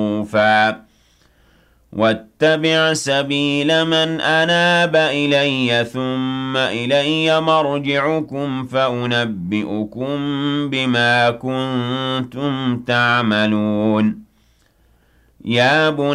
مَعْرُوفًا ۚ وَاتَّبِعْ سَبِيلَ مَنْ أَنَابَ إِلَيَّ ثُمَّ إِلَيَّ مَرْجِعُكُمْ فَأُنَبِّئُكُم بِمَا كُنتُمْ تَعْمَلُونَ